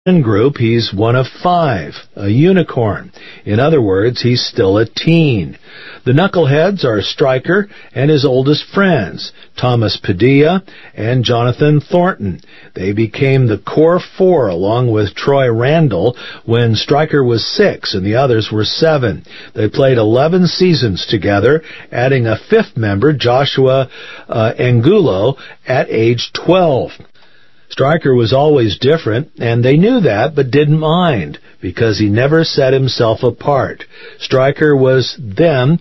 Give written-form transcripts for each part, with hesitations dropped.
group, he's one of 5, a unicorn. In other words, he's still a teen. The knuckleheads are Stryker and his oldest friends, Thomas Padilla and Jonathan Thornton. They became the core 4 along with Troy Randall when Stryker was 6 and the others were 7. They played 11 seasons together, adding a 5th member, Joshua Angulo, at age 12. Stryker was always different, and they knew that, but didn't mind, because he never set himself apart. Stryker was them,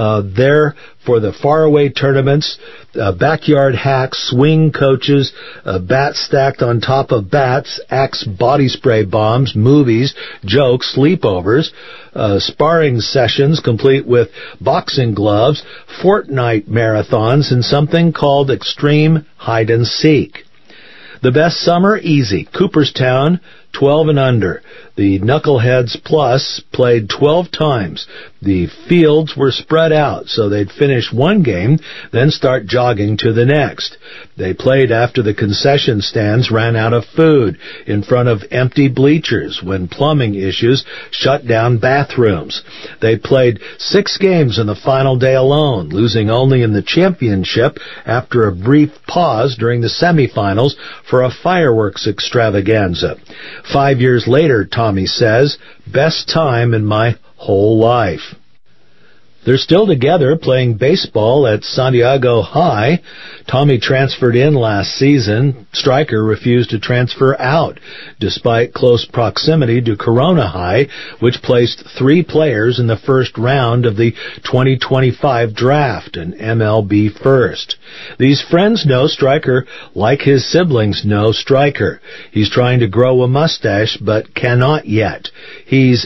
there for the faraway tournaments, backyard hacks, swing coaches, bats stacked on top of bats, Axe body spray bombs, movies, jokes, sleepovers, sparring sessions complete with boxing gloves, Fortnite marathons, and something called extreme hide-and-seek. The best summer, easy. Cooperstown, 12 and under. The Knuckleheads Plus played 12 times. The fields were spread out, so they'd finish one game, then start jogging to the next. They played after the concession stands ran out of food, in front of empty bleachers, when plumbing issues shut down bathrooms. They played 6 games in the final day alone, losing only in the championship after a brief pause during the semifinals for a fireworks extravaganza. 5 years later, Tommy says, best time in my whole life. They're still together playing baseball at Santiago High. Tommy transferred in last season. Stryker refused to transfer out, despite close proximity to Corona High, which placed 3 players in the first round of the 2025 draft, an MLB first. These friends know Stryker like his siblings know Stryker. He's trying to grow a mustache, but cannot yet. He's,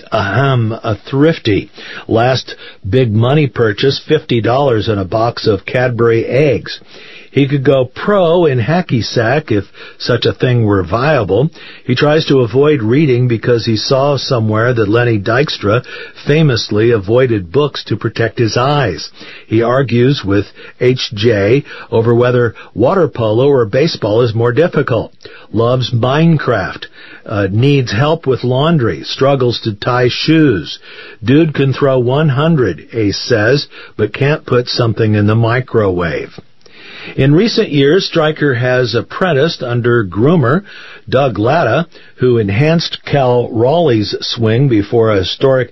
a thrifty. Last big money purchase, $50 in a box of Cadbury eggs. He could go pro in hacky sack if such a thing were viable. He tries to avoid reading because he saw somewhere that Lenny Dykstra famously avoided books to protect his eyes. He argues with H.J. over whether water polo or baseball is more difficult. Loves Minecraft. Needs help with laundry. Struggles to tie shoes. Dude can throw 100, Ace says, but can't put something in the microwave. In recent years, Stryker has apprenticed under groomer Doug Latta, who enhanced Cal Raleigh's swing before a historic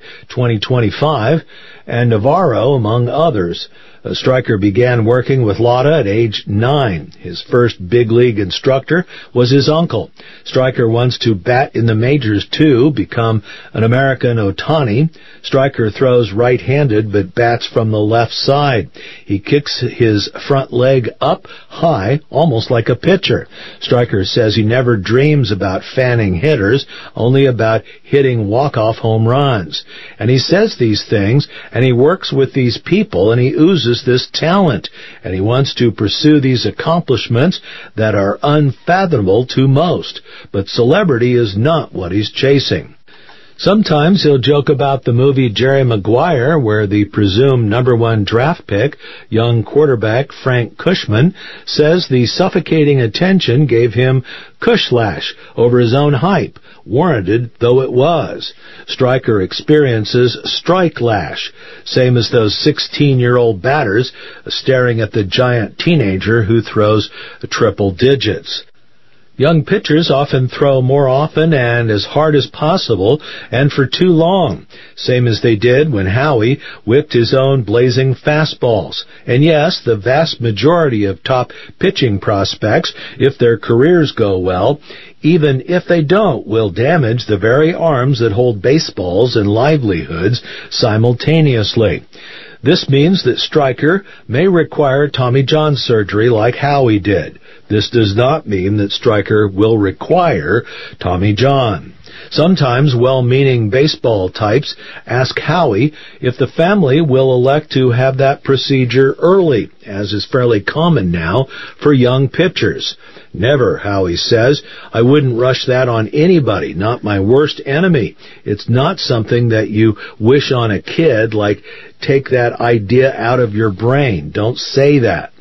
2025, and Navarro, among others. Stryker began working with Latta at age 9. His first big league instructor was his uncle. Stryker wants to bat in the majors too, become an American Ohtani. Stryker throws right-handed but bats from the left side. He kicks his front leg up high, almost like a pitcher. Stryker says he never dreams about fanning hitters, only about hitting walk-off home runs. And he says these things, and he works with these people, and he oozes this talent, and he wants to pursue these accomplishments that are unfathomable to most. But celebrity is not what he's chasing. Sometimes he'll joke about the movie Jerry Maguire, where the presumed number 1 draft pick, young quarterback Frank Cushman, says the suffocating attention gave him Cushlash over his own hype, warranted though it was. Stryker experiences Strike-lash, same as those 16-year-old batters staring at the giant teenager who throws triple digits. Young pitchers often throw more often and as hard as possible and for too long, same as they did when Howie whipped his own blazing fastballs. And yes, the vast majority of top pitching prospects, if their careers go well, even if they don't, will damage the very arms that hold baseballs and livelihoods simultaneously. This means that Stryker may require Tommy John surgery like Howie did. This does not mean that Stryker will require Tommy John. Sometimes well-meaning baseball types ask Howie if the family will elect to have that procedure early, as is fairly common now for young pitchers. Never, Howie says. I wouldn't rush that on anybody, not my worst enemy. It's not something that you wish on a kid, like take that idea out of your brain. Don't say that.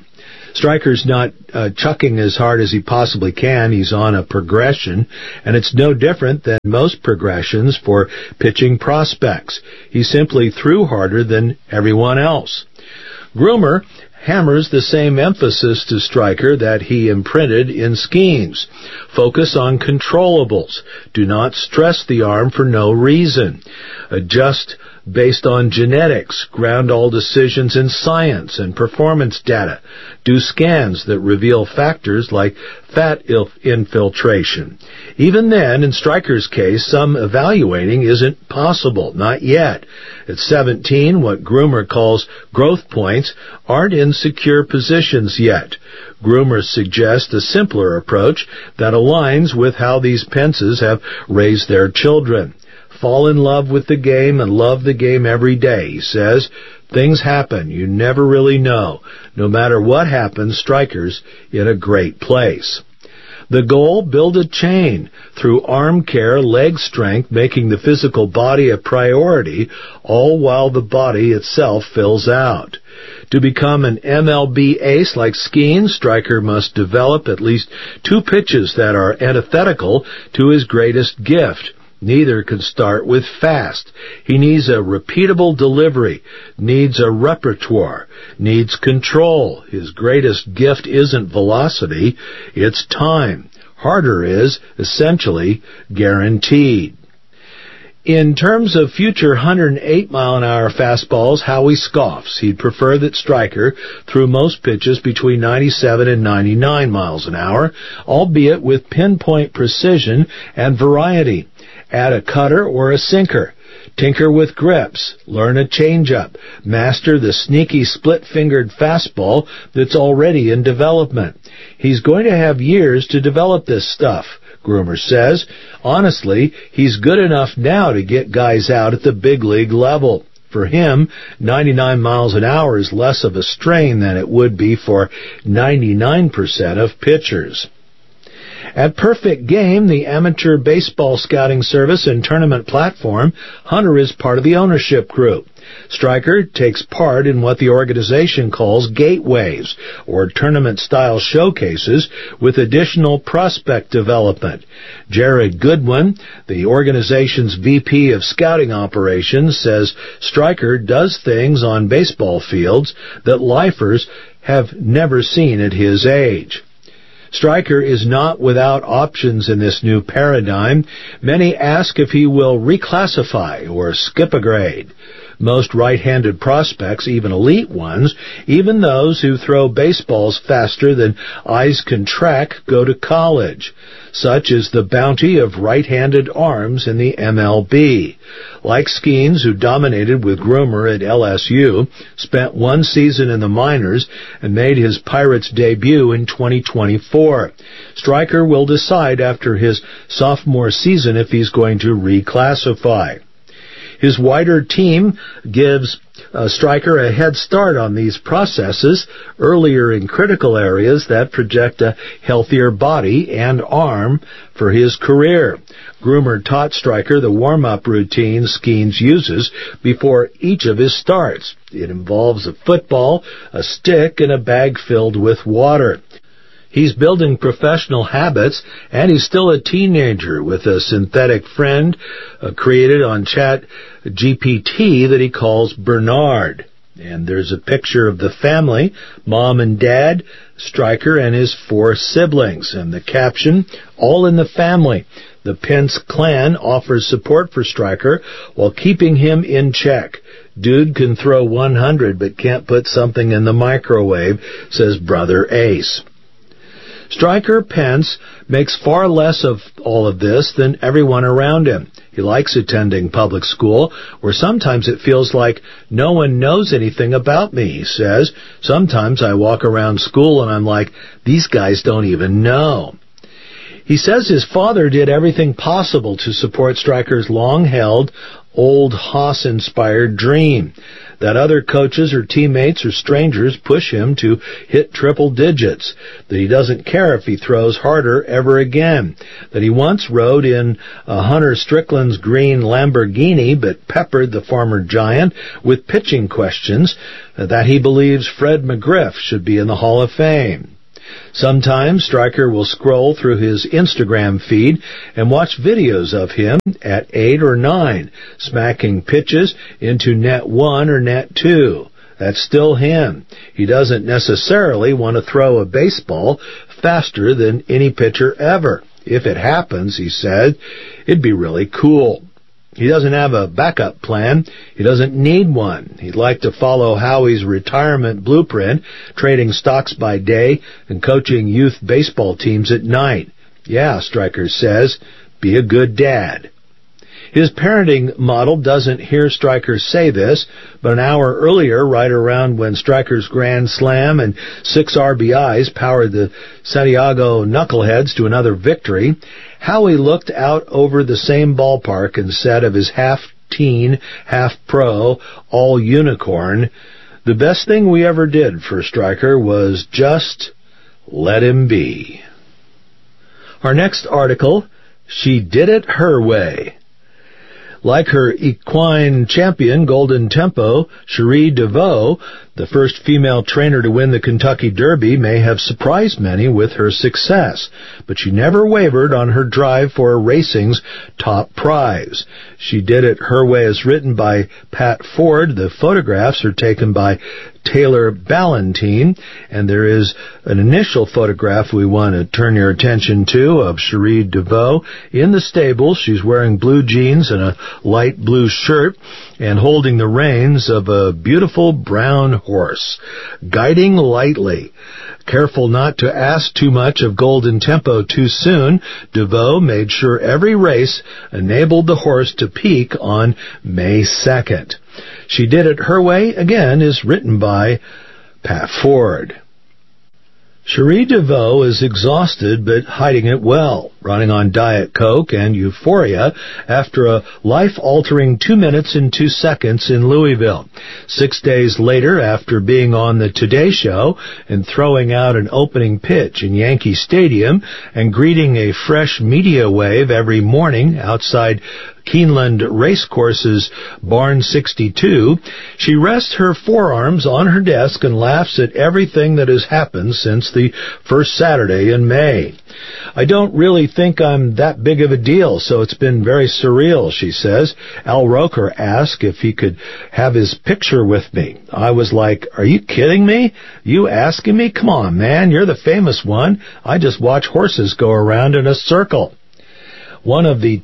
Striker's not chucking as hard as he possibly can. He's on a progression, and it's no different than most progressions for pitching prospects. He simply threw harder than everyone else. Groomer hammers the same emphasis to Striker that he imprinted in Skeens. Focus on controllables. Do not stress the arm for no reason. Adjust based on genetics. Ground all decisions in science and performance data. Do scans that reveal factors like fat infiltration. Even then, in Striker's case, some evaluating isn't possible. Not yet. At 17, what Groomer calls growth points aren't in secure positions yet. Groomer suggests a simpler approach that aligns with how these Pences have raised their children. Fall in love with the game and love the game every day, he says. Things happen. You never really know. No matter what happens, Striker's in a great place. The goal, build a chain through arm care, leg strength, making the physical body a priority, all while the body itself fills out. To become an MLB ace like Skeens, Striker must develop at least 2 pitches that are antithetical to his greatest gift. Neither can start with fast. He needs a repeatable delivery, needs a repertoire, needs control. His greatest gift isn't velocity, it's time. Harder is, essentially, guaranteed. In terms of future 108-mile-an-hour fastballs, Howie scoffs. He'd prefer that Striker threw most pitches between 97 and 99 miles an hour, albeit with pinpoint precision and variety. Add a cutter or a sinker. Tinker with grips. Learn a changeup. Master the sneaky split-fingered fastball that's already in development. He's going to have years to develop this stuff, Groomer says. Honestly, he's good enough now to get guys out at the big league level. For him, 99 miles an hour is less of a strain than it would be for 99% of pitchers. At Perfect Game, the amateur baseball scouting service and tournament platform, Hunter is part of the ownership group. Striker takes part in what the organization calls gateways, or tournament-style showcases, with additional prospect development. Jared Goodwin, the organization's VP of Scouting Operations, says Striker does things on baseball fields that lifers have never seen at his age. Striker is not without options in this new paradigm. Many ask if he will reclassify or skip a grade. Most right-handed prospects, even elite ones, even those who throw baseballs faster than eyes can track, go to college. Such is the bounty of right-handed arms in the MLB. Like Skeens, who dominated with Groomer at LSU, spent 1 season in the minors and made his Pirates debut in 2024. Striker will decide after his sophomore season if he's going to reclassify. His wider team gives Striker a head start on these processes earlier in critical areas that project a healthier body and arm for his career. Groomer taught Striker the warm-up routine Skeens uses before each of his starts. It involves a football, a stick, and a bag filled with water. He's building professional habits, and he's still a teenager with a synthetic friend created on ChatGPT that he calls Bernard. And there's a picture of the family, Mom and Dad, Striker, and his 4 siblings. And the caption, all in the family. The Pence clan offers support for Striker while keeping him in check. Dude can throw 100 but can't put something in the microwave, says Brother Ace. Striker Pence makes far less of all of this than everyone around him. He likes attending public school, where sometimes it feels like no one knows anything about me, he says. Sometimes I walk around school and I'm like, these guys don't even know. He says his father did everything possible to support Striker's long-held, old Haas-inspired dream, that other coaches or teammates or strangers push him to hit triple digits, that he doesn't care if he throws harder ever again, that he once rode in Hunter Strickland's green Lamborghini but peppered the former Giant with pitching questions, that he believes Fred McGriff should be in the Hall of Fame. Sometimes Striker will scroll through his Instagram feed and watch videos of him at 8 or 9, smacking pitches into net 1 or net 2. That's still him. He doesn't necessarily want to throw a baseball faster than any pitcher ever. If it happens, he said, it'd be really cool. He doesn't have a backup plan. He doesn't need one. He'd like to follow Howie's retirement blueprint, trading stocks by day and coaching youth baseball teams at night. Yeah, Striker says, be a good dad. His parenting model doesn't hear Striker say this, but an hour earlier, right around when Striker's grand slam and 6 RBIs powered the Santiago Knuckleheads to another victory, Howie looked out over the same ballpark and said of his half-teen, half-pro, all-unicorn, the best thing we ever did for Striker was just let him be. Our next article, She Did It Her Way. Like her equine champion, Golden Tempo, Cherie DeVoe, the first female trainer to win the Kentucky Derby, may have surprised many with her success, but she never wavered on her drive for racing's top prize. She Did It Her Way is written by Pat Ford. The photographs are taken by Taylor Ballantine, and there is an initial photograph we want to turn your attention to of Cherie DeVoe in the stable. She's wearing blue jeans and a light blue shirt and holding the reins of a beautiful brown horse, guiding lightly. Careful not to ask too much of Golden Tempo too soon, DeVoe made sure every race enabled the horse to peak on May 2nd. She Did It Her Way, again, is written by Pat Ford. Cherie DeVoe is exhausted but hiding it well, running on Diet Coke and Euphoria after a life-altering 2 minutes and 2 seconds in Louisville. 6 days later, after being on the Today Show and throwing out an opening pitch in Yankee Stadium and greeting a fresh media wave every morning outside Keeneland Racecourse's Barn 62, she rests her forearms on her desk and laughs at everything that has happened since the first Saturday in May. I don't really think I'm that big of a deal, so it's been very surreal, she says. Al Roker asked if he could have his picture with me. I was like, are you kidding me? You asking me? Come on, man, you're the famous one. I just watch horses go around in a circle. One of the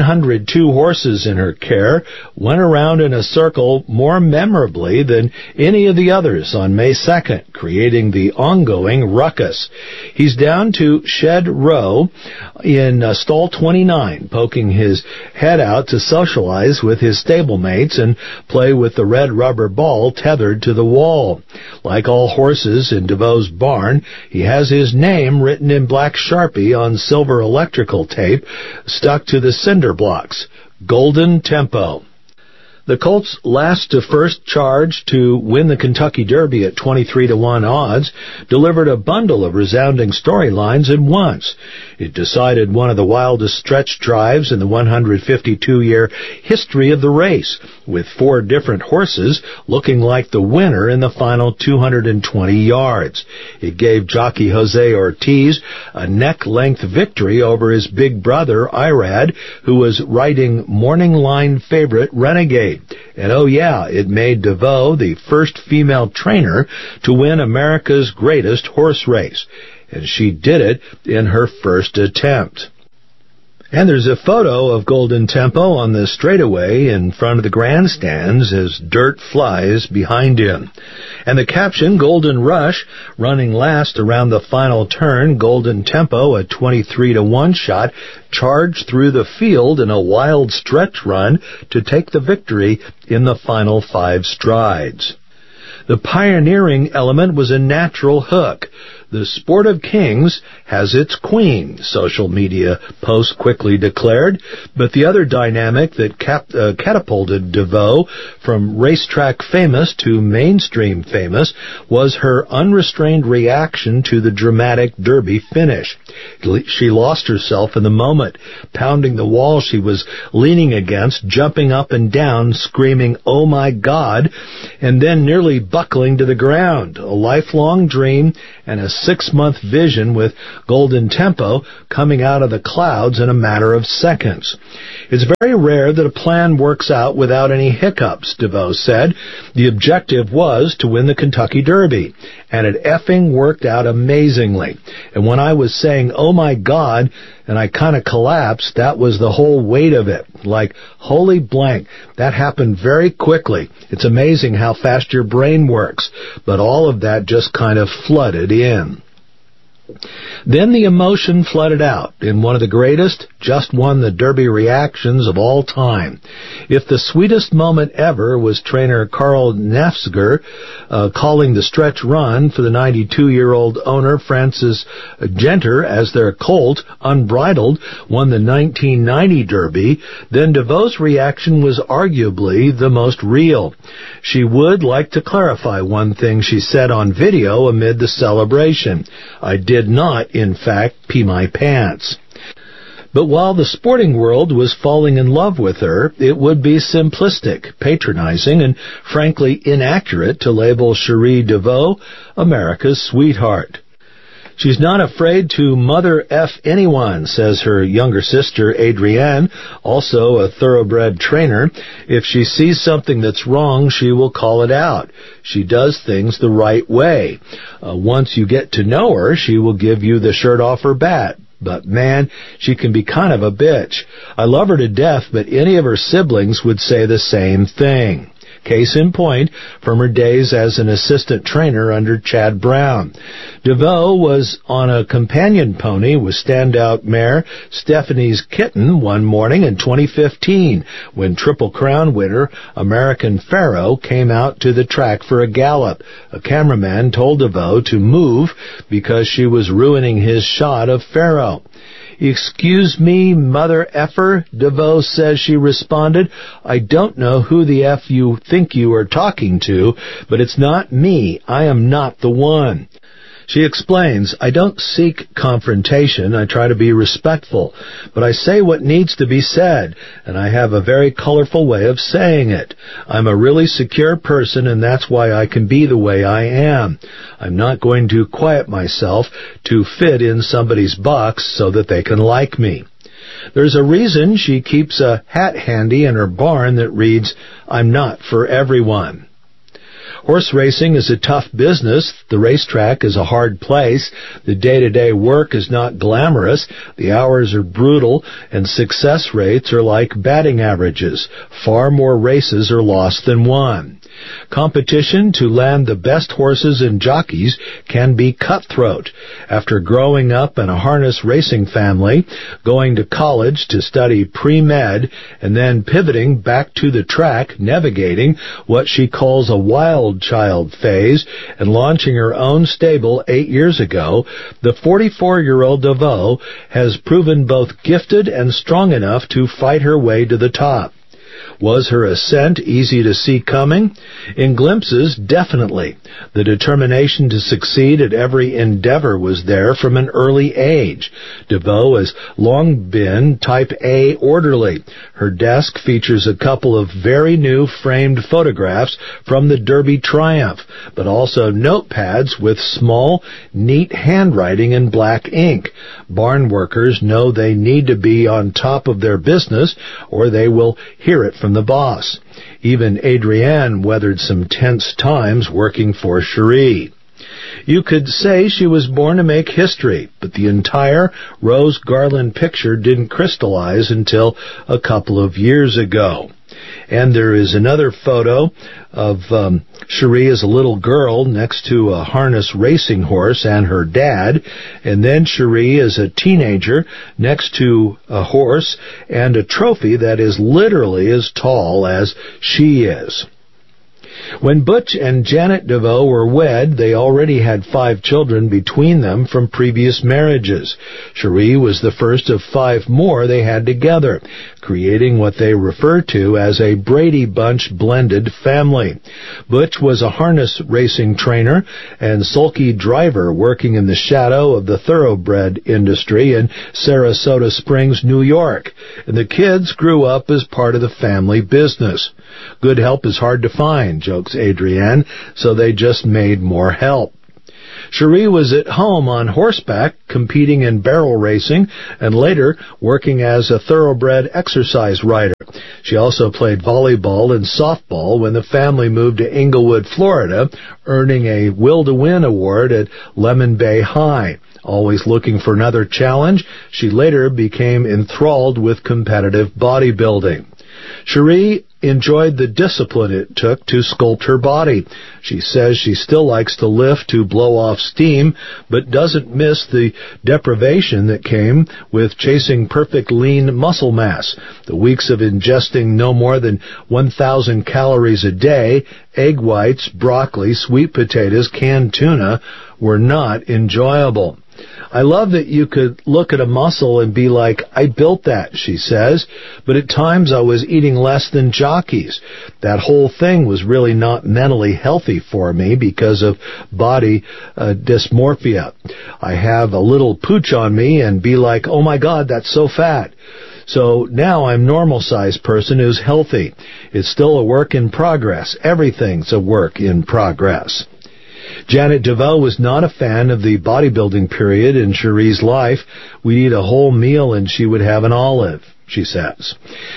102 horses in her care went around in a circle more memorably than any of the others on May 2nd, creating the ongoing ruckus. He's down to Shed Row in stall 29, poking his head out to socialize with his stablemates and play with the red rubber ball tethered to the wall. Like all horses in DeVoe's barn, he has his name written in black Sharpie on silver electrical tape stuck to the cinder blocks. Golden Tempo. The Colts' last to first charge to win the Kentucky Derby at 23-1 odds delivered a bundle of resounding storylines at once. It decided one of the wildest stretch drives in the 152-year history of the race, with 4 different horses looking like the winner in the final 220 yards. It gave jockey Jose Ortiz a neck-length victory over his big brother, Irad, who was riding morning line favorite Renegade. And oh yeah, it made DeVoe the first female trainer to win America's greatest horse race. And she did it in her first attempt. And there's a photo of Golden Tempo on the straightaway in front of the grandstands as dirt flies behind him. And the caption, Golden Rush, running last around the final turn, Golden Tempo, a 23-1 shot, charged through the field in a wild stretch run to take the victory in the final 5 strides. The pioneering element was a natural hook. The sport of kings has its queen, social media posts quickly declared, but the other dynamic that catapulted DeVoe from racetrack famous to mainstream famous was her unrestrained reaction to the dramatic Derby finish. She lost herself in the moment, pounding the wall she was leaning against, jumping up and down, screaming, "Oh my God," and then nearly buckling to the ground. A lifelong dream and a 6-month vision with golden tempo coming out of the clouds in a matter of seconds. It's very rare that a plan works out without any hiccups, DeVoe said. The objective was to win the Kentucky Derby, and it effing worked out amazingly. And when I was saying, "Oh my God," and I kind of collapsed, that was the whole weight of it. Like, holy blank, that happened very quickly. It's amazing how fast your brain works. But all of that just kind of flooded in. Then the emotion flooded out in one of the greatest, just won the Derby reactions of all time. If the sweetest moment ever was trainer Carl Nafziger calling the stretch run for the 92-year-old owner Francis Genter as their colt, Unbridled, won the 1990 Derby, then DeVoe's reaction was arguably the most real. She would like to clarify one thing she said on video amid the celebration. "I did not, in fact, pee my pants." But while the sporting world was falling in love with her, it would be simplistic, patronizing, and frankly inaccurate to label Cherie DeVoe America's sweetheart. "She's not afraid to mother F anyone," says her younger sister Adrienne, also a thoroughbred trainer. "If she sees something that's wrong, she will call it out. She does things the right way. Once you get to know her, she will give you the shirt off her back. But man, she can be kind of a bitch. I love her to death, but any of her siblings would say the same thing." Case in point, from her days as an assistant trainer under Chad Brown. DeVoe was on a companion pony with standout mare Stephanie's Kitten one morning in 2015 when Triple Crown winner American Pharoah came out to the track for a gallop. A cameraman told DeVoe to move because she was ruining his shot of Pharoah. "Excuse me, mother effer," DeVoe says she responded. "I don't know who the F you think you are talking to, but it's not me. I am not the one." She explains, "I don't seek confrontation. I try to be respectful, but I say what needs to be said, and I have a very colorful way of saying it. I'm a really secure person, and that's why I can be the way I am. I'm not going to quiet myself to fit in somebody's box so that they can like me." There's a reason she keeps a hat handy in her barn that reads, "I'm not for everyone." Horse racing is a tough business. The racetrack is a hard place. The day-to-day work is not glamorous. The hours are brutal, and success rates are like batting averages. Far more races are lost than won. Competition to land the best horses and jockeys can be cutthroat. After growing up in a harness racing family, going to college to study pre-med, and then pivoting back to the track, navigating what she calls a wild child phase, and launching her own stable 8 years ago, the 44-year-old DeVoe has proven both gifted and strong enough to fight her way to the top. Was her ascent easy to see coming? In glimpses, definitely. The determination to succeed at every endeavor was there from an early age. DeVoe has long been type A orderly. Her desk features a couple of very new framed photographs from the Derby Triumph, but also notepads with small, neat handwriting in black ink. Barn workers know they need to be on top of their business, or they will hear it from the boss. Even Adrienne weathered some tense times working for Cherie. You could say she was born to make history, but the entire Rose Garland picture didn't crystallize until a couple of years ago. And there is another photo of Cherie as a little girl next to a harness racing horse and her dad, and then Cherie as a teenager next to a horse and a trophy that is literally as tall as she is. When Butch and Janet DeVoe were wed, they already had 5 children between them from previous marriages. Cherie was the first of 5 more they had together, creating what they refer to as a Brady Bunch blended family. Butch was a harness racing trainer and sulky driver working in the shadow of the thoroughbred industry in Sarasota Springs, New York, and the kids grew up as part of the family business. Good help is hard to find, jokes Adrienne, so they just made more help. Cherie was at home on horseback, competing in barrel racing, and later working as a thoroughbred exercise rider. She also played volleyball and softball when the family moved to Inglewood, Florida, earning a Will to Win award at Lemon Bay High. Always looking for another challenge, she later became enthralled with competitive bodybuilding. Cherie enjoyed the discipline it took to sculpt her body. She says she still likes to lift to blow off steam, but doesn't miss the deprivation that came with chasing perfect lean muscle mass. The weeks of ingesting no more than 1,000 calories a day, egg whites, broccoli, sweet potatoes, canned tuna were not enjoyable. I love that you could look at a muscle and be like, I built that, she says, but at times I was eating less than jockeys. That whole thing was really not mentally healthy for me because of body dysmorphia. I have a little pooch on me and be like, oh my God, that's so fat. So now I'm a normal-sized person who's healthy. It's still a work in progress. Everything's a work in progress. Janet DeVoe was not a fan of the bodybuilding period in Cherie's life. We'd eat a whole meal and she would have an olive, she says.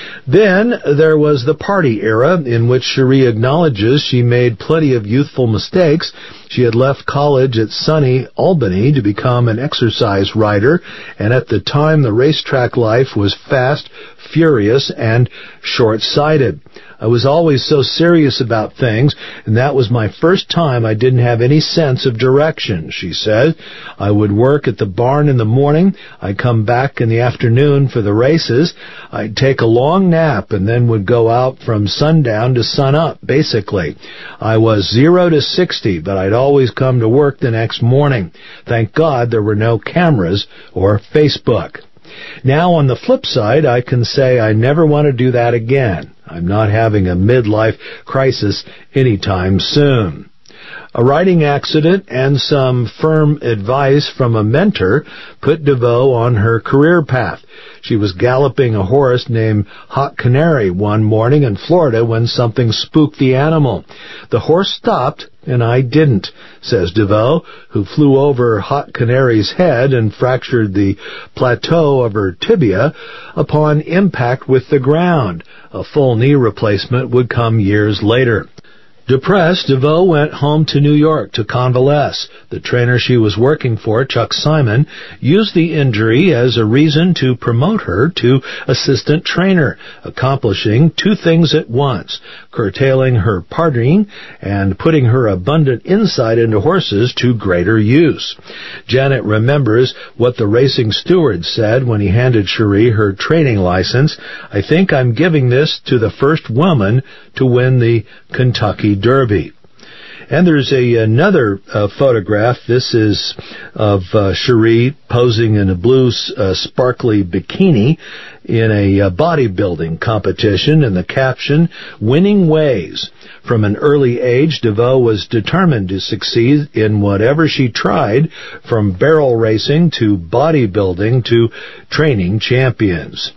Then there was the party era, in which Cherie acknowledges she made plenty of youthful mistakes. She had left college at sunny Albany to become an exercise rider, and at the time the racetrack life was fast, furious, and short-sighted. I was always so serious about things, and that was my first time I didn't have any sense of direction, she said. I would work at the barn in the morning. I'd come back in the afternoon for the races. I'd take a long nap and then would go out from sundown to sunup, basically. I was 0 to 60, but I'd always come to work the next morning. Thank God there were no cameras or Facebook. Now, on the flip side, I can say I never want to do that again. I'm not having a midlife crisis anytime soon. A riding accident and some firm advice from a mentor put DeVoe on her career path. She was galloping a horse named Hot Canary one morning in Florida when something spooked the animal. The horse stopped, and I didn't, says DeVoe, who flew over Hot Canary's head and fractured the plateau of her tibia upon impact with the ground. A full knee replacement would come years later. Depressed, DeVoe went home to New York to convalesce. The trainer she was working for, Chuck Simon, used the injury as a reason to promote her to assistant trainer, accomplishing 2 things at once, curtailing her partying and putting her abundant insight into horses to greater use. Janet remembers what the racing steward said when he handed Cherie her training license. I think I'm giving this to the first woman to win the Kentucky Derby. And there's another photograph. This is of Cherie posing in a blue sparkly bikini in a bodybuilding competition, and the caption, Winning Ways. From an early age, DeVoe was determined to succeed in whatever she tried, from barrel racing to bodybuilding to training champions.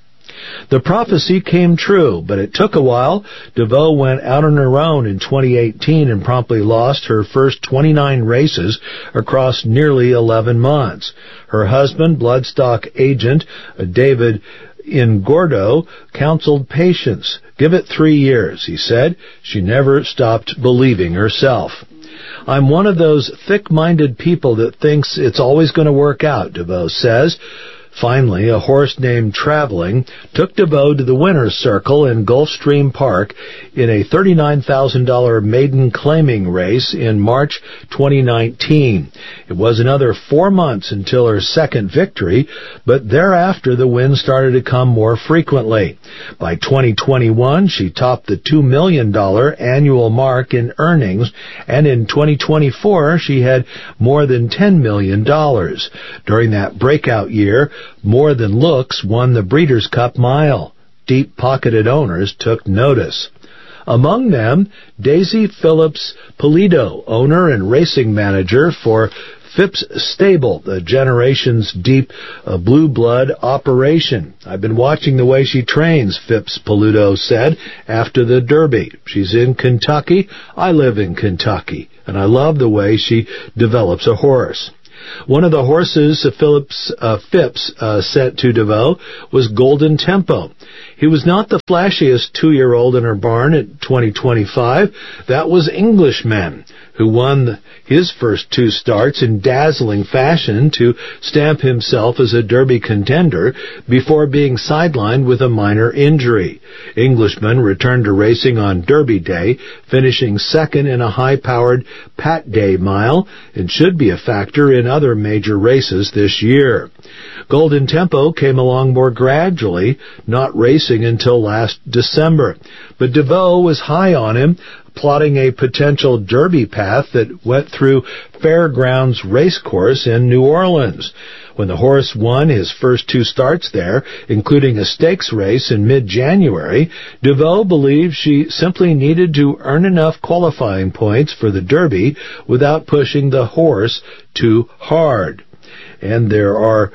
The prophecy came true, but it took a while. DeVoe went out on her own in 2018 and promptly lost her first 29 races across nearly 11 months. Her husband, bloodstock agent David Ingordo, counseled patience. Give it 3 years, he said. She never stopped believing herself. I'm one of those thick-minded people that thinks it's always going to work out, DeVoe says. Finally, a horse named Traveling took DeVoe to the winner's circle in Gulfstream Park in a $39,000 maiden claiming race in March 2019. It was another 4 months until her second victory, but thereafter the wins started to come more frequently. By 2021, she topped the $2 million annual mark in earnings, and in 2024, she had more than $10 million. During that breakout year, More Than Looks won the Breeders' Cup Mile. Deep-pocketed owners took notice. Among them, Daisy Phillips Pulido, owner and racing manager for Phipps Stable, the Generations Deep Blue Blood operation. I've been watching the way she trains, Phipps Pulido said after the Derby. She's in Kentucky. I live in Kentucky, and I love the way she develops a horse. One of the horses Phipps sent to DeVoe was Golden Tempo. He was not the flashiest 2-year-old in her barn at 2025. That was Englishman, who won his first 2 starts in dazzling fashion to stamp himself as a Derby contender before being sidelined with a minor injury. Englishman returned to racing on Derby Day, finishing second in a high-powered Pat Day mile, and should be a factor in other major races this year. Golden Tempo came along more gradually, not racing until last December. But DeVoe was high on him, plotting a potential Derby path that went through Fairgrounds Racecourse in New Orleans. When the horse won his first 2 starts there, including a stakes race in mid-January, DeVoe believed she simply needed to earn enough qualifying points for the Derby without pushing the horse too hard. And there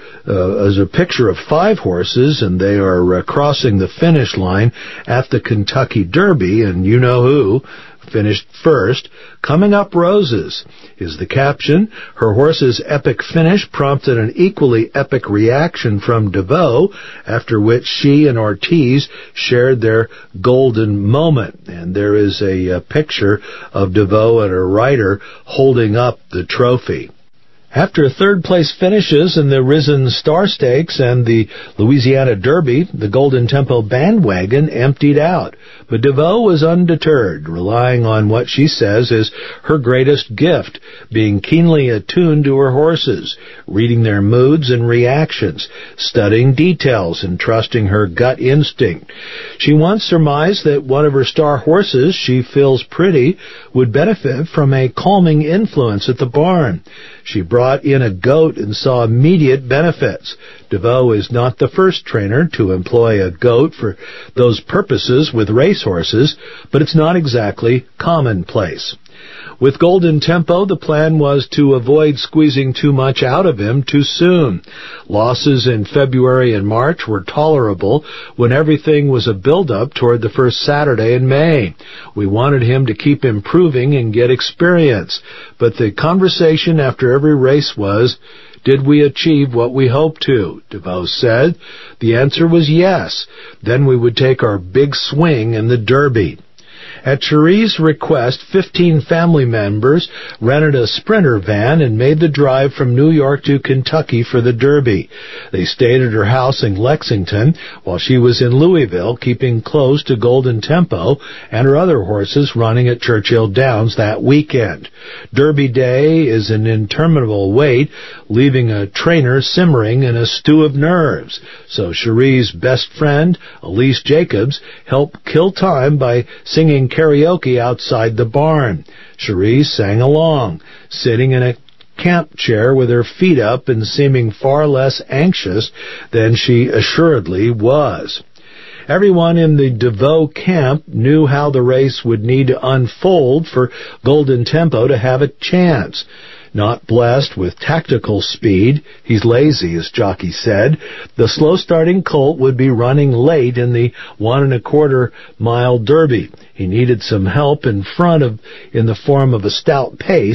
is a picture of 5 horses, and they are crossing the finish line at the Kentucky Derby, and you know who finished first. Coming Up Roses is the caption. Her horse's epic finish prompted an equally epic reaction from DeVoe, after which she and Ortiz shared their golden moment. And there is a picture of DeVoe and her rider holding up the trophy. After third-place finishes in the Risen Star Stakes and the Louisiana Derby, the Golden Tempo bandwagon emptied out. But DeVoe was undeterred, relying on what she says is her greatest gift, being keenly attuned to her horses, reading their moods and reactions, studying details, and trusting her gut instinct. She once surmised that one of her star horses, She Feels Pretty, would benefit from a calming influence at the barn. She brought in a goat and saw immediate benefits. DeVoe is not the first trainer to employ a goat for those purposes with racehorses, but it's not exactly commonplace. With Golden Tempo, the plan was to avoid squeezing too much out of him too soon. Losses in February and March were tolerable when everything was a build-up toward the first Saturday in May. We wanted him to keep improving and get experience, but the conversation after every race was, did we achieve what we hoped to? DeVoe said. The answer was yes. Then we would take our big swing in the Derby. At Cherie's request, 15 family members rented a Sprinter van and made the drive from New York to Kentucky for the Derby. They stayed at her house in Lexington while she was in Louisville, keeping close to Golden Tempo and her other horses running at Churchill Downs that weekend. Derby Day is an interminable wait, leaving a trainer simmering in a stew of nerves. So Cherie's best friend, Elise Jacobs, helped kill time by singing karaoke outside the barn. Cherie sang along, sitting in a camp chair with her feet up and seeming far less anxious than she assuredly was. Everyone in the DeVoe camp knew how the race would need to unfold for Golden Tempo to have a chance. Not blessed with tactical speed, he's lazy, as Jockey said, the slow-starting colt would be running late in the 1.25 mile Derby. He needed some help in front in the form of a stout pace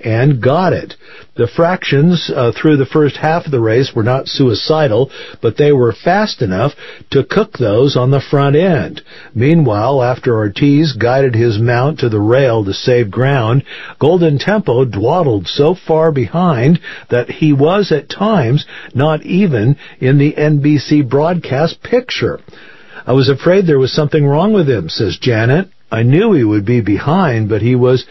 and got it. The fractions through the first half of the race were not suicidal, but they were fast enough to cook those on the front end. Meanwhile, after Ortiz guided his mount to the rail to save ground, Golden Tempo dawdled so far behind that he was at times not even in the NBC broadcast picture. "I was afraid there was something wrong with him," says Janet. "I knew he would be behind, but he was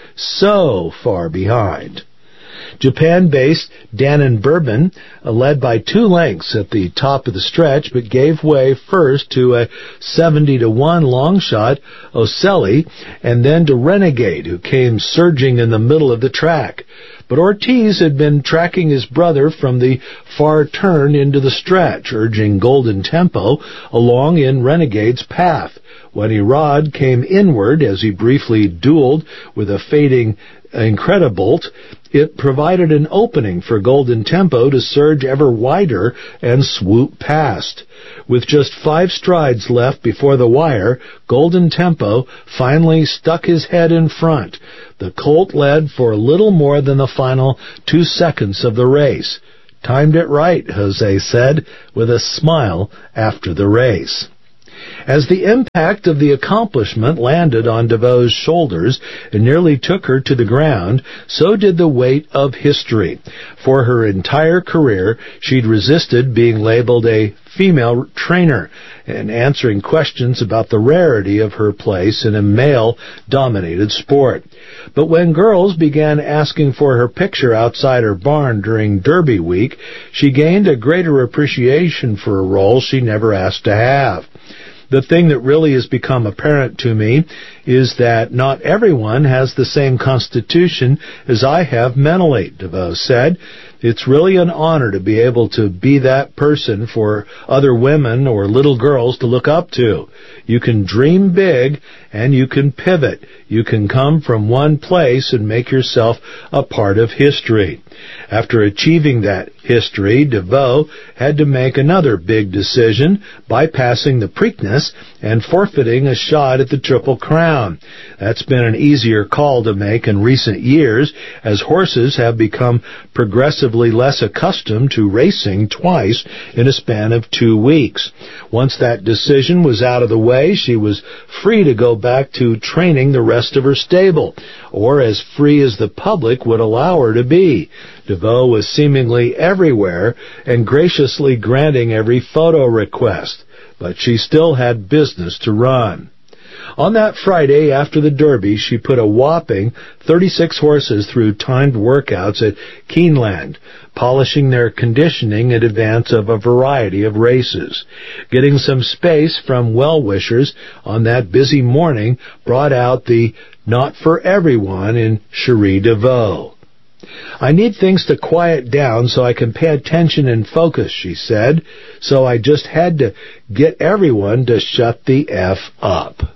so far behind." Japan-based Dannon Bourbon led by 2 lengths at the top of the stretch, but gave way first to a 70-1 long shot, Ocelli, and then to Renegade, who came surging in the middle of the track. But Ortiz had been tracking his brother from the far turn into the stretch, urging Golden Tempo along in Renegade's path. When Irad came inward as he briefly dueled with a fading Incredibolt, it provided an opening for Golden Tempo to surge ever wider and swoop past. With just 5 strides left before the wire, Golden Tempo finally stuck his head in front. The colt led for little more than the final 2 seconds of the race. "Timed it right," Jose said, with a smile after the race. As the impact of the accomplishment landed on DeVoe's shoulders and nearly took her to the ground, so did the weight of history. For her entire career, she'd resisted being labeled a female trainer and answering questions about the rarity of her place in a male-dominated sport. But when girls began asking for her picture outside her barn during Derby week, she gained a greater appreciation for a role she never asked to have. "The thing that really has become apparent to me is that not everyone has the same constitution as I have mentally," DeVoe said. "It's really an honor to be able to be that person for other women or little girls to look up to. You can dream big and you can pivot. You can come from one place and make yourself a part of history." After achieving that history, DeVoe had to make another big decision, bypassing the Preakness and forfeiting a shot at the Triple Crown. That's been an easier call to make in recent years, as horses have become progressively less accustomed to racing twice in a span of 2 weeks. Once that decision was out of the way, she was free to go back to training the rest of her stable, or as free as the public would allow her to be. DeVoe was seemingly everywhere and graciously granting every photo request, but she still had business to run. On that Friday after the Derby, she put a whopping 36 horses through timed workouts at Keeneland, polishing their conditioning in advance of a variety of races. Getting some space from well-wishers on that busy morning brought out the not for everyone in Cherie DeVoe. "I need things to quiet down so I can pay attention and focus," she said, "so I just had to get everyone to shut the F up."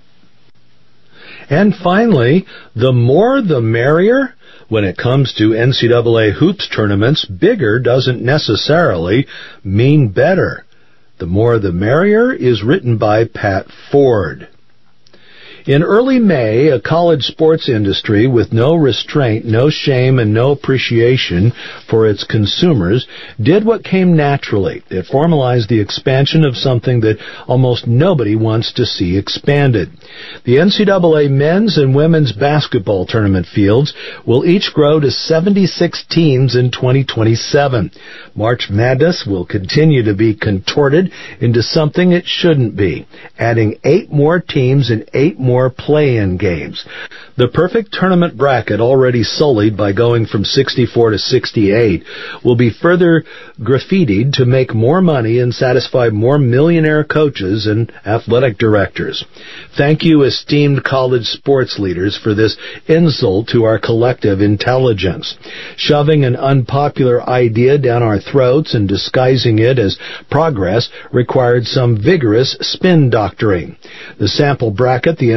And finally, the more the merrier. When it comes to NCAA hoops tournaments, bigger doesn't necessarily mean better. The More the Merrier is written by Pat Ford. In early May, a college sports industry with no restraint, no shame, and no appreciation for its consumers did what came naturally. It formalized the expansion of something that almost nobody wants to see expanded. The NCAA men's and women's basketball tournament fields will each grow to 76 teams in 2027. March Madness will continue to be contorted into something it shouldn't be, adding 8 more teams and 8 more play-in games. The perfect tournament bracket, already sullied by going from 64 to 68, will be further graffitied to make more money and satisfy more millionaire coaches and athletic directors. Thank you, esteemed college sports leaders, for this insult to our collective intelligence. Shoving an unpopular idea down our throats and disguising it as progress required some vigorous spin doctoring. The sample bracket the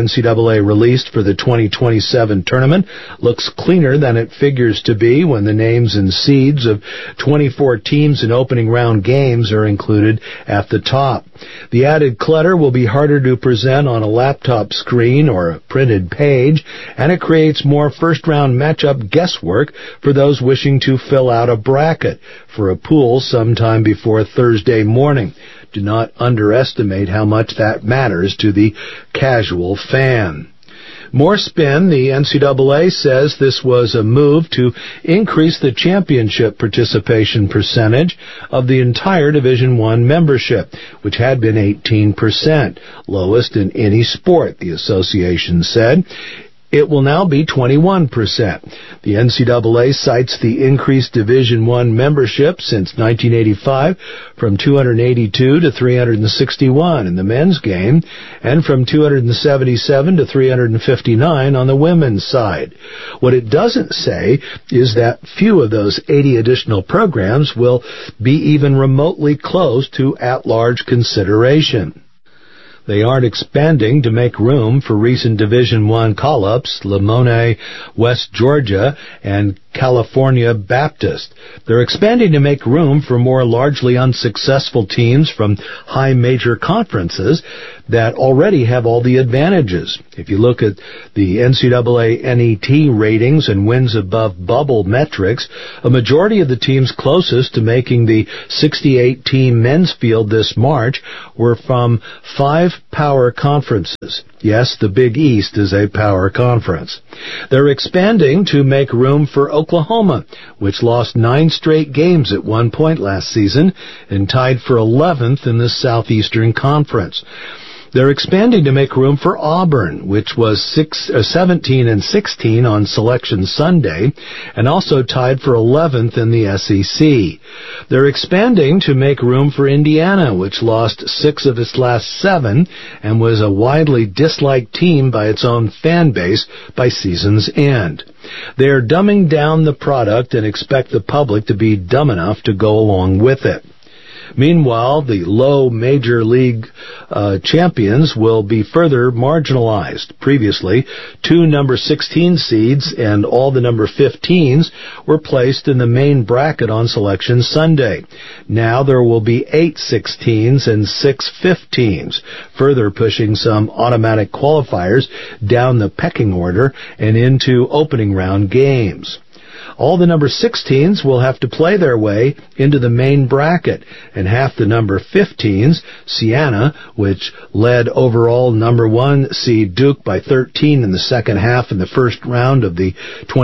NCAA released for the 2027 tournament looks cleaner than it figures to be when the names and seeds of 24 teams in opening round games are included at the top. The added clutter will be harder to present on a laptop screen or a printed page, and it creates more first-round matchup guesswork for those wishing to fill out a bracket for a pool sometime before Thursday morning. Do not underestimate how much that matters to the casual fan. More spin, the NCAA says this was a move to increase the championship participation percentage of the entire Division I membership, which had been 18%, lowest in any sport, the association said. It will now be 21%. The NCAA cites the increased Division I membership since 1985 from 282 to 361 in the men's game and from 277 to 359 on the women's side. What it doesn't say is that few of those 80 additional programs will be even remotely close to at-large consideration. They aren't expanding to make room for recent Division I call-ups, Lamone, West Georgia, and California Baptist. They're expanding to make room for more largely unsuccessful teams from high major conferences that already have all the advantages. If you look at the NCAA NET ratings and wins above bubble metrics, a majority of the teams closest to making the 68-team men's field this March were from 5 power conferences. Yes, the Big East is a power conference. They're expanding to make room for Oklahoma, which lost 9 straight games at one point last season and tied for 11th in the Southeastern Conference. They're expanding to make room for Auburn, which was 17-16 on Selection Sunday, and also tied for 11th in the SEC. They're expanding to make room for Indiana, which lost 6 of its last 7 and was a widely disliked team by its own fan base by season's end. They're dumbing down the product and expect the public to be dumb enough to go along with it. Meanwhile, the low major league champions will be further marginalized. Previously, 2 number 16 seeds and all the number 15s were placed in the main bracket on Selection Sunday. Now there will be 8 16s and 6 15s, further pushing some automatic qualifiers down the pecking order and into opening round games. All the number 16s will have to play their way into the main bracket, and half the number 15s, Siena, which led overall number 1 seed Duke by 13 in the second half in the first round of the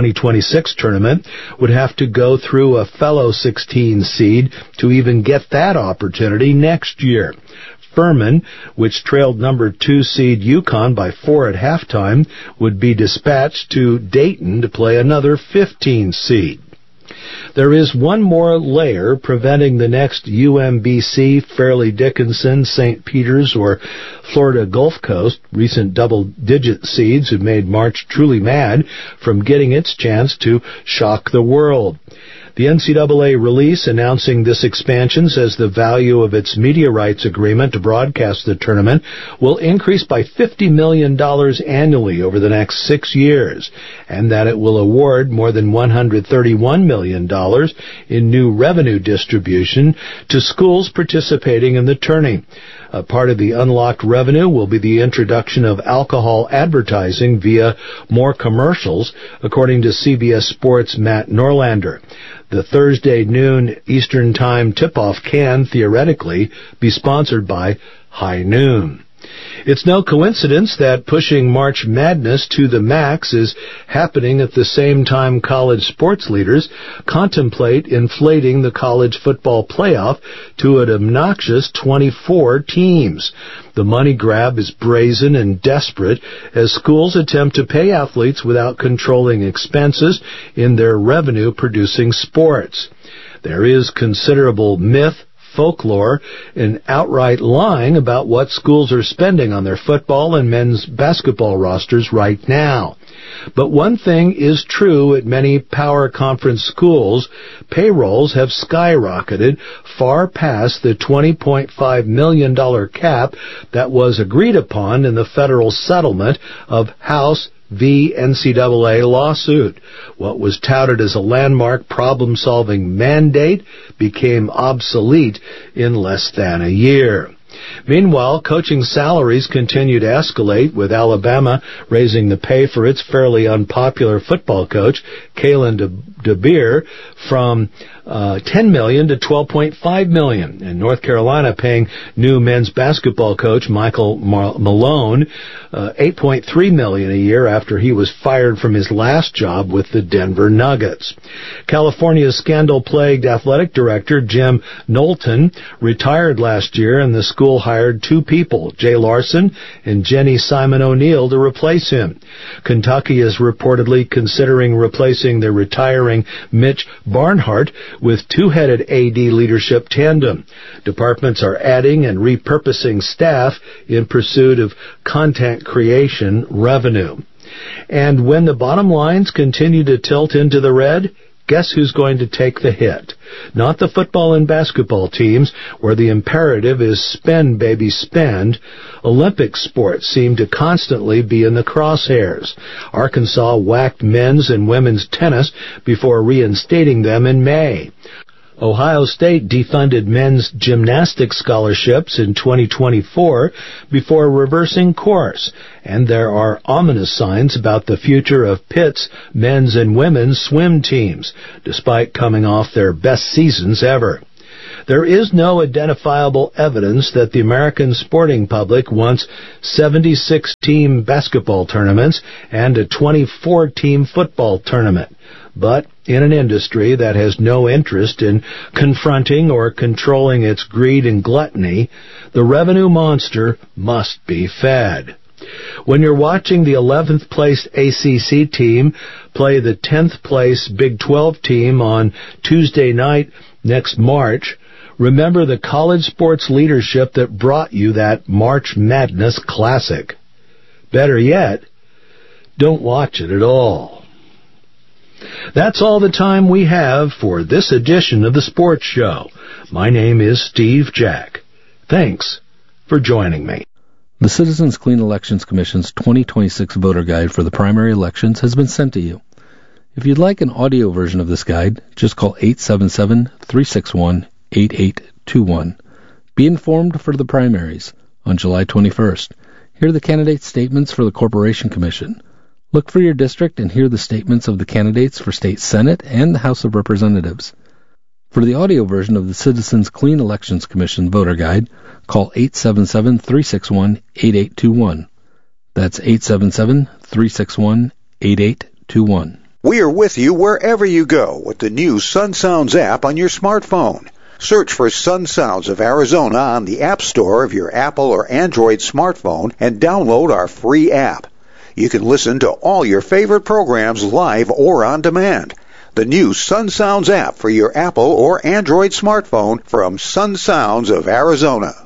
2026 tournament, would have to go through a fellow 16 seed to even get that opportunity next year. Furman, which trailed number 2 seed UConn by 4 at halftime, would be dispatched to Dayton to play another 15 seed. There is one more layer preventing the next UMBC, Fairleigh Dickinson, St. Peter's, or Florida Gulf Coast, recent double-digit seeds who made March truly mad, from getting its chance to shock the world. The NCAA release announcing this expansion says the value of its media rights agreement to broadcast the tournament will increase by $50 million annually over the next 6 years, and that it will award more than $131 million in new revenue distribution to schools participating in the tourney. A part of the unlocked revenue will be the introduction of alcohol advertising via more commercials, according to CBS Sports' Matt Norlander. The Thursday noon Eastern Time tip-off can, theoretically, be sponsored by High Noon. It's no coincidence that pushing March Madness to the max is happening at the same time college sports leaders contemplate inflating the college football playoff to an obnoxious 24 teams. The money grab is brazen and desperate as schools attempt to pay athletes without controlling expenses in their revenue-producing sports. There is considerable myth, folklore and outright lying about what schools are spending on their football and men's basketball rosters right now. But one thing is true at many power conference schools: payrolls have skyrocketed far past the $20.5 million cap that was agreed upon in the federal settlement of House v. NCAA lawsuit. What was touted as a landmark problem-solving mandate became obsolete in less than a year. Meanwhile, coaching salaries continue to escalate, with Alabama raising the pay for its fairly unpopular football coach, Kalen DeBeer, from $10 million to $12.5 million, and North Carolina paying new men's basketball coach Michael Malone $8.3 million a year after he was fired from his last job with the Denver Nuggets. California's scandal-plagued athletic director Jim Knowlton retired last year, and the school hired two people, Jay Larson and Jenny Simon O'Neill, to replace him. Kentucky is reportedly considering replacing the retiring Mitch Barnhart with two-headed AD leadership tandem. Departments are adding and repurposing staff in pursuit of content creation revenue. And when the bottom lines continue to tilt into the red, guess who's going to take the hit? Not the football and basketball teams, where the imperative is spend, baby, spend. Olympic sports seem to constantly be in the crosshairs. Arkansas whacked men's and women's tennis before reinstating them in May. Ohio State defunded men's gymnastics scholarships in 2024 before reversing course, and there are ominous signs about the future of Pitt's men's and women's swim teams, despite coming off their best seasons ever. There is no identifiable evidence that the American sporting public wants 76-team basketball tournaments and a 24-team football tournament. But in an industry that has no interest in confronting or controlling its greed and gluttony, the revenue monster must be fed. When you're watching the 11th place ACC team play the 10th place Big 12 team on Tuesday night next March, remember the college sports leadership that brought you that March Madness classic. Better yet, don't watch it at all. That's all the time we have for this edition of the Sports Show. My name is Steve Jack. Thanks for joining me. The Citizens Clean Elections Commission's 2026 voter guide for the primary elections has been sent to you. If you'd like an audio version of this guide, just call 877-361-8821. Be informed for the primaries on July 21st. Hear the candidate statements for the Corporation Commission. Look for your district and hear the statements of the candidates for State Senate and the House of Representatives. For the audio version of the Citizens Clean Elections Commission voter guide, call 877-361-8821. That's 877-361-8821. We are with you wherever you go with the new Sun Sounds app on your smartphone. Search for Sun Sounds of Arizona on the App Store of your Apple or Android smartphone and download our free app. You can listen to all your favorite programs live or on demand. The new Sun Sounds app for your Apple or Android smartphone from Sun Sounds of Arizona.